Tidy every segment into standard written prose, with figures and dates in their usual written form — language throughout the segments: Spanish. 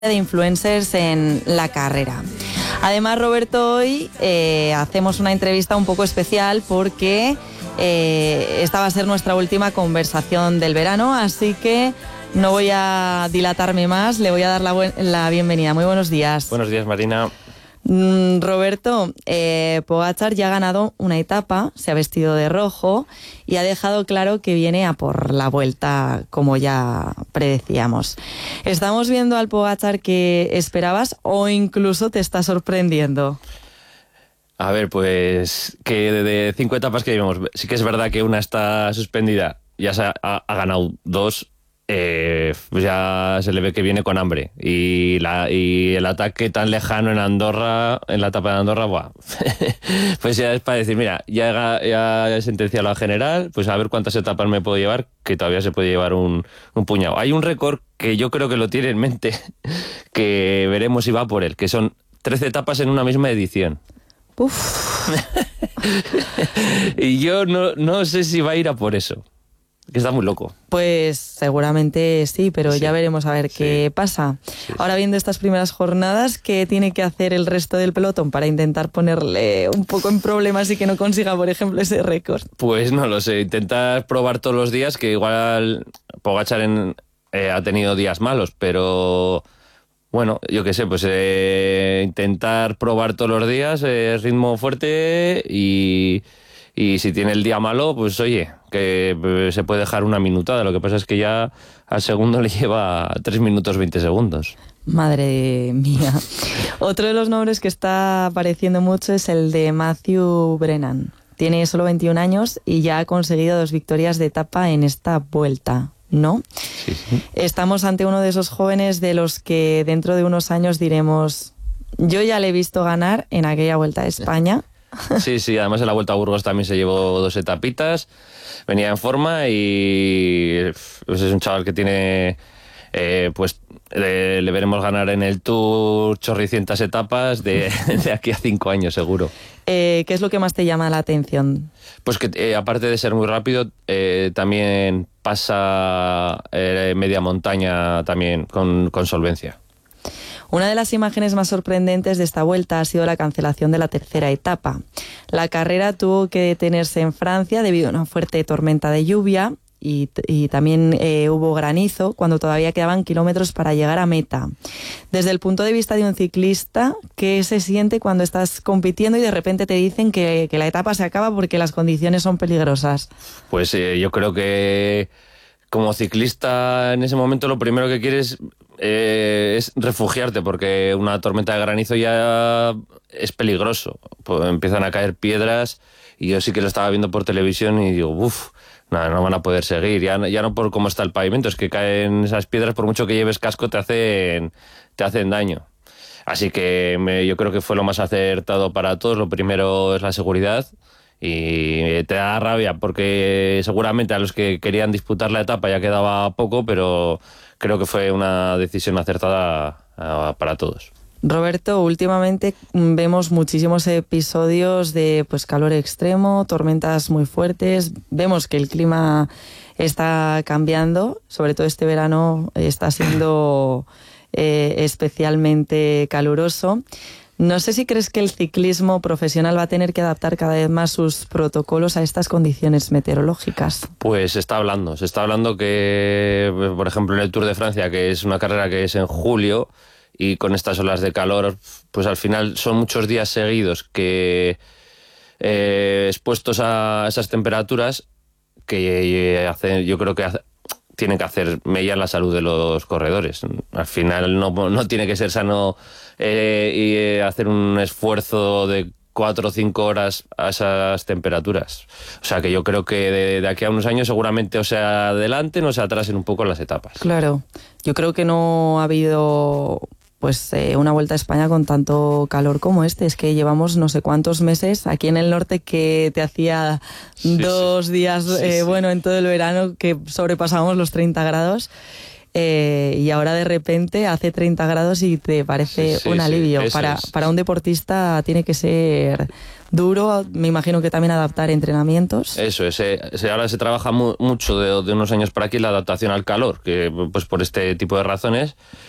de influencers en la carrera. Además, Roberto, hoy hacemos una entrevista un poco especial porque esta va a ser nuestra última conversación del verano, así que no voy a dilatarme más, le voy a dar la bienvenida. Muy buenos días. Buenos días, Marina. Roberto, Pogačar ya ha ganado una etapa, se ha vestido de rojo y ha dejado claro que viene a por la Vuelta, como ya predecíamos. ¿Estamos viendo al Pogačar que esperabas o incluso te está sorprendiendo? A ver, pues que de 5 etapas que llevamos, sí que es verdad que una está suspendida, ya ha ganado 2. Pues ya se le ve que viene con hambre y el ataque tan lejano en Andorra, en la etapa de Andorra, ¡buah! Pues ya es para decir, mira, ya he sentenciado a la general, pues a ver cuántas etapas me puedo llevar, que todavía se puede llevar un puñado. Hay un récord que yo creo que lo tiene en mente, que veremos si va por él, que son 13 etapas en una misma edición. Uf. Y yo no sé si va a ir a por eso. Que está muy loco. Pues seguramente sí, pero ya veremos a ver qué pasa. Ahora, viendo estas primeras jornadas, ¿qué tiene que hacer el resto del pelotón para intentar ponerle un poco en problemas y que no consiga, por ejemplo, ese récord? Pues no lo sé, intentar probar todos los días, que igual Pogačar ha tenido días malos, pero bueno, yo qué sé, pues intentar probar todos los días, ritmo fuerte y si tiene el día malo, pues oye, que se puede dejar una minutada. Lo que pasa es que ya al segundo le lleva 3 minutos 20 segundos. Madre mía. Otro de los nombres que está apareciendo mucho es el de Matthew Brennan. Tiene solo 21 años y ya ha conseguido 2 victorias de etapa en esta Vuelta, ¿no? Sí. Estamos ante uno de esos jóvenes de los que dentro de unos años diremos: yo ya le he visto ganar en aquella Vuelta a España. Sí, además en la Vuelta a Burgos también se llevó 2 etapitas, venía en forma y pues es un chaval que tiene, le veremos ganar en el Tour chorricientas etapas de aquí a 5 años seguro. ¿Qué es lo que más te llama la atención? Pues que aparte de ser muy rápido, también pasa media montaña también con solvencia. Una de las imágenes más sorprendentes de esta Vuelta ha sido la cancelación de la tercera etapa. La carrera tuvo que detenerse en Francia debido a una fuerte tormenta de lluvia y también hubo granizo cuando todavía quedaban kilómetros para llegar a meta. Desde el punto de vista de un ciclista, ¿qué se siente cuando estás compitiendo y de repente te dicen que la etapa se acaba porque las condiciones son peligrosas? Pues yo creo que como ciclista en ese momento lo primero que quieres es refugiarte, porque una tormenta de granizo ya es peligroso. Pues empiezan a caer piedras y yo sí que lo estaba viendo por televisión y digo, no van a poder seguir. Ya no por cómo está el pavimento, es que caen esas piedras, por mucho que lleves casco te hacen daño. Así que yo creo que fue lo más acertado para todos. Lo primero es la seguridad. Y te da rabia porque seguramente a los que querían disputar la etapa ya quedaba poco, pero creo que fue una decisión acertada para todos. Roberto, últimamente vemos muchísimos episodios de calor extremo, tormentas muy fuertes. Vemos que el clima está cambiando, sobre todo este verano está siendo especialmente caluroso. No sé si crees que el ciclismo profesional va a tener que adaptar cada vez más sus protocolos a estas condiciones meteorológicas. Pues se está hablando que, por ejemplo, en el Tour de Francia, que es una carrera que es en julio, y con estas olas de calor, pues al final son muchos días seguidos que expuestos a esas temperaturas que yo creo que tienen que hacer mella en la salud de los corredores. Al final no tiene que ser sano y hacer un esfuerzo de 4 o 5 horas a esas temperaturas. O sea que yo creo que de aquí a unos años seguramente o sea adelanten o se atrasen un poco en las etapas. Claro, yo creo que no ha habido una Vuelta a España con tanto calor como este. Es que llevamos no sé cuántos meses aquí en el norte que te hacía 2 días, en todo el verano que sobrepasábamos los 30 grados. Y ahora de repente hace 30 grados y te parece un alivio. Para un deportista tiene que ser duro, me imagino que también adaptar entrenamientos. Eso es, ahora se trabaja mucho de unos años para aquí la adaptación al calor, que pues por este tipo de razones.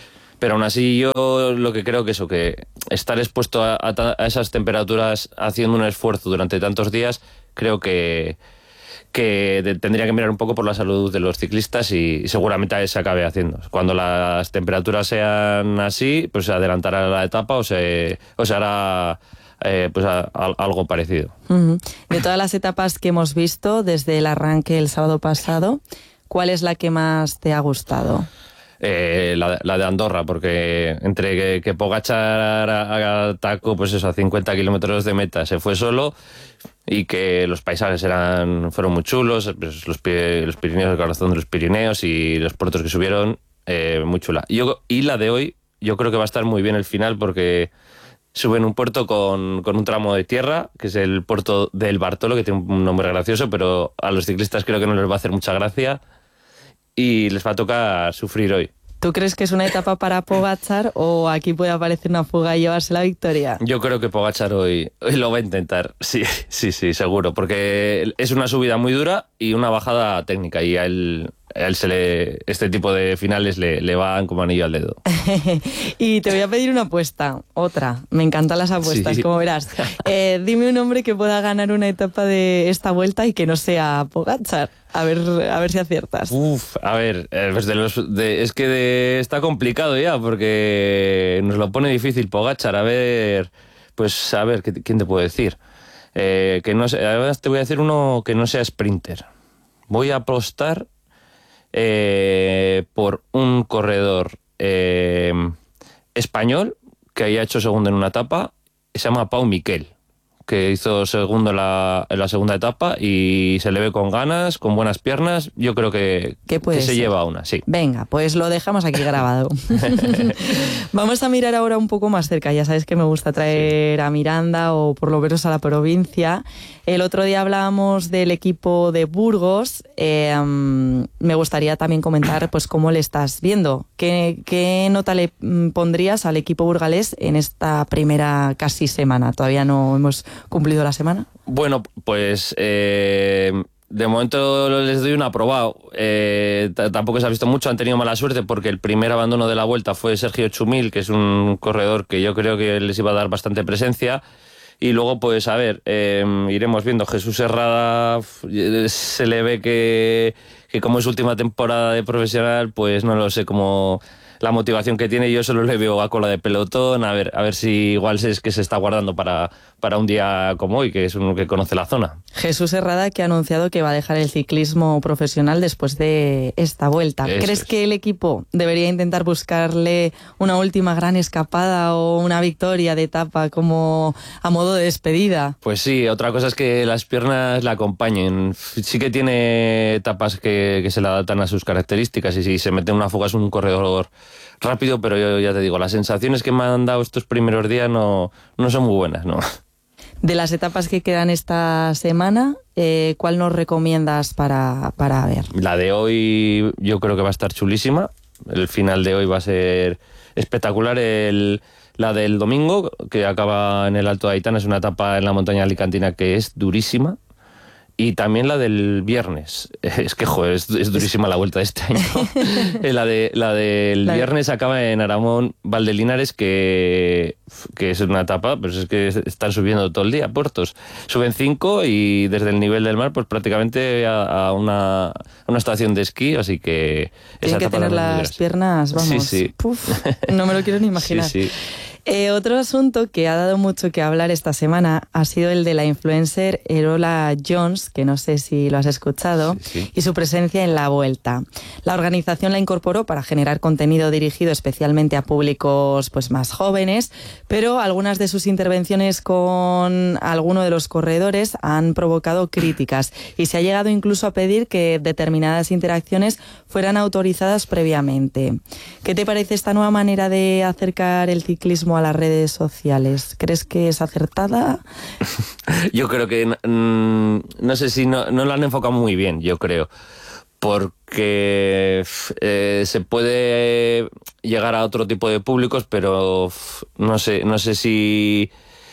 Pero aún así yo lo que creo que eso, que estar expuesto a esas temperaturas haciendo un esfuerzo durante tantos días, creo que tendría que mirar un poco por la salud de los ciclistas y seguramente se acabe haciendo. Cuando las temperaturas sean así, pues se adelantará la etapa o se hará algo parecido. Uh-huh. De todas las etapas que hemos visto desde el arranque el sábado pasado, ¿cuál es la que más te ha gustado? La de Andorra, porque entre que Pogačar atacó pues eso, a 50 kilómetros de meta, se fue solo, y que los paisajes fueron muy chulos, pues los Pirineos, el corazón de los Pirineos y los puertos que subieron, muy chula. Y la de hoy, yo creo que va a estar muy bien el final, porque suben un puerto con un tramo de tierra, que es el puerto del Bartolo, que tiene un nombre gracioso, pero a los ciclistas creo que no les va a hacer mucha gracia y les va a tocar sufrir hoy. ¿Tú crees que es una etapa para Pogačar o aquí puede aparecer una fuga y llevarse la victoria? Yo creo que Pogačar hoy lo va a intentar, sí, seguro, porque es una subida muy dura y una bajada técnica, y a él este tipo de finales le van como anillo al dedo. Y te voy a pedir una apuesta, otra. Me encantan las apuestas, como verás. Dime un hombre que pueda ganar una etapa de esta vuelta y que no sea Pogačar. A ver si aciertas. A ver, pues está complicado ya, porque nos lo pone difícil Pogačar. A ver, ¿quién te puedo decir? Que no sé, además te voy a decir uno que no sea sprinter. Voy a apostar por un corredor español que haya hecho segundo en una etapa, se llama Pau Miquel, que hizo segundo en la segunda etapa y se le ve con ganas, con buenas piernas. Yo creo que se lleva una, sí. Venga, pues lo dejamos aquí grabado. Vamos a mirar ahora un poco más cerca. Ya sabes que me gusta traer a Miranda o por lo menos a la provincia. El otro día hablábamos del equipo de Burgos. Me gustaría también comentar pues cómo le estás viendo. ¿Qué nota le pondrías al equipo burgalés en esta primera casi semana? Todavía no hemos cumplido la semana. Bueno, pues de momento les doy un aprobado. Tampoco se ha visto mucho, han tenido mala suerte porque el primer abandono de la vuelta fue Sergio Chumil, que es un corredor que yo creo que les iba a dar bastante presencia. Y luego, pues a ver, iremos viendo. Jesús Herrada se le ve que como es su última temporada de profesional, pues no lo sé cómo la motivación que tiene. Yo solo le veo a cola de pelotón, a ver si igual es que se está guardando para un día como hoy, que es uno que conoce la zona. Jesús Herrada, que ha anunciado que va a dejar el ciclismo profesional después de esta vuelta. ¿Crees que el equipo debería intentar buscarle una última gran escapada o una victoria de etapa como a modo de despedida? Pues sí, otra cosa es que las piernas la acompañen. Sí que tiene etapas que se le adaptan a sus características, y si se mete en una fuga es un corredor rápido, pero yo ya te digo, las sensaciones que me han dado estos primeros días no son muy buenas, ¿no? De las etapas que quedan esta semana, ¿cuál nos recomiendas para ver? La de hoy yo creo que va a estar chulísima. El final de hoy va a ser espectacular. La del domingo, que acaba en el Alto de Aitana, es una etapa en la montaña alicantina que es durísima. Y también la del viernes. Es que, joder, es durísima la vuelta de este año. La del viernes acaba en Aramón, Valdelinares, que es una etapa, pero es que están subiendo todo el día puertos. Suben 5 y desde el nivel del mar, pues prácticamente a una estación de esquí, así que... Tienen que tener las piernas, vamos. Sí. Puf, no me lo quiero ni imaginar. Sí. Otro asunto que ha dado mucho que hablar esta semana ha sido el de la influencer Erola Jones, que no sé si lo has escuchado, sí. Y su presencia en la Vuelta. La organización la incorporó para generar contenido dirigido especialmente a públicos pues más jóvenes, pero algunas de sus intervenciones con alguno de los corredores han provocado críticas y se ha llegado incluso a pedir que determinadas interacciones fueran autorizadas previamente. ¿Qué te parece esta nueva manera de acercar el ciclismo a las redes sociales? ¿Crees que es acertada? Yo creo que no sé si no lo han enfocado muy bien, yo creo, porque se puede llegar a otro tipo de públicos, pero no sé si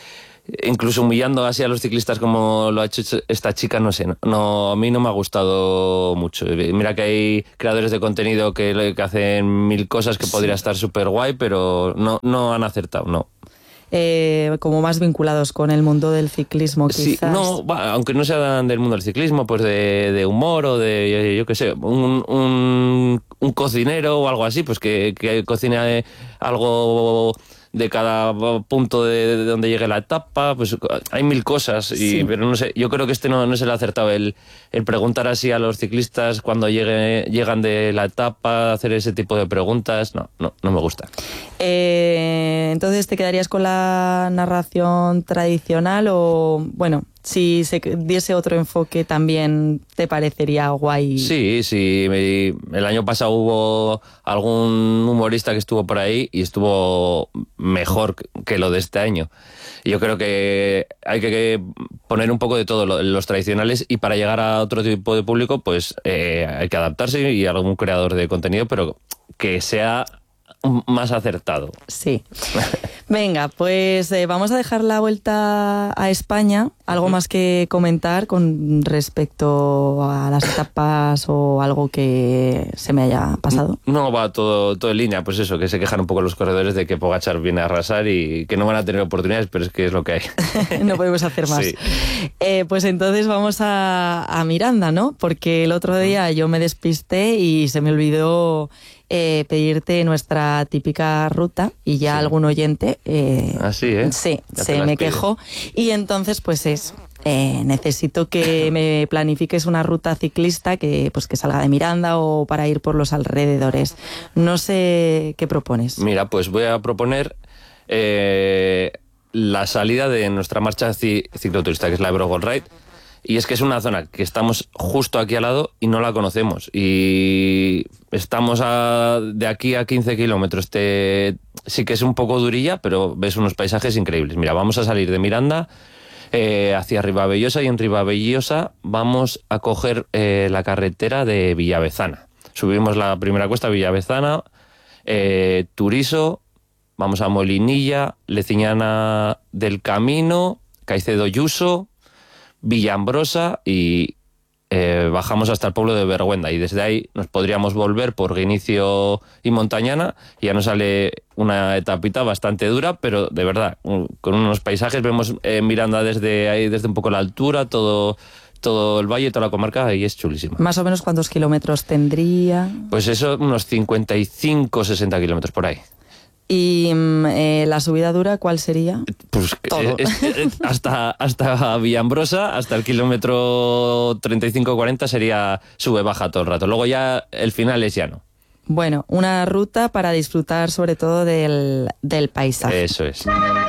incluso humillando así a los ciclistas como lo ha hecho esta chica, no sé, no, a mí no me ha gustado mucho. Mira que hay creadores de contenido que hacen mil cosas que podría estar súper guay, pero no han acertado, no. Como más vinculados con el mundo del ciclismo, quizás. Sí, no, aunque no sean del mundo del ciclismo, pues de humor o de, yo qué sé, un cocinero o algo así, pues que cocine algo de cada punto de donde llegue la etapa, pues hay mil cosas, Sí. pero no sé, yo creo que no se le ha acertado el preguntar así a los ciclistas cuando llegan de la etapa, hacer ese tipo de preguntas, no me gusta. Entonces, ¿te quedarías con la narración tradicional o, bueno, si se diese otro enfoque también te parecería guay? Sí, el año pasado hubo algún humorista que estuvo por ahí y estuvo mejor que lo de este año. Yo creo que hay que poner un poco de todo los tradicionales, y para llegar a otro tipo de público pues hay que adaptarse, y algún creador de contenido, pero que sea más acertado. Sí. Venga, pues vamos a dejar la vuelta a España. ¿Algo más que comentar con respecto a las etapas o algo que se me haya pasado? No, va todo en línea. Pues eso, que se quejan un poco los corredores de que Pogačar viene a arrasar y que no van a tener oportunidades, pero es que es lo que hay. No podemos hacer más. Sí. Pues entonces vamos a Miranda, ¿no? Porque el otro día yo me despisté y se me olvidó pedirte nuestra típica ruta, y ya Sí. algún oyente Así, ¿eh? sí, Ya te se las me pide. quejó, y entonces pues necesito que me planifiques una ruta ciclista que salga de Miranda o para ir por los alrededores. No sé qué propones. Mira, pues voy a proponer la salida de nuestra marcha cicloturista, que es la Ebro Gold Ride. Y es que es una zona que estamos justo aquí al lado y no la conocemos. Y estamos de aquí a 15 kilómetros. Sí que es un poco durilla, pero ves unos paisajes increíbles. Mira, vamos a salir de Miranda hacia Ribavellosa, y en Ribavellosa vamos a coger la carretera de Villavezana. Subimos la primera cuesta, Villavezana, Turiso, vamos a Molinilla, Leciñana del Camino, Caicedo Yuso, Villambrosa, y bajamos hasta el pueblo de Berguenda, y desde ahí nos podríamos volver por Guinicio y Montañana, y ya nos sale una etapita bastante dura, pero de verdad, con unos paisajes. Vemos Miranda desde ahí, desde un poco la altura, todo el valle, toda la comarca, y es chulísima. Más o menos ¿cuántos kilómetros tendría? Pues eso, unos 55, 60 kilómetros por ahí. ¿Y la subida dura cuál sería? Pues Todo. hasta Villambrosa, hasta el kilómetro 35-40 sería sube-baja todo el rato. Luego ya el final es llano. Bueno, una ruta para disfrutar sobre todo del paisaje. Eso es.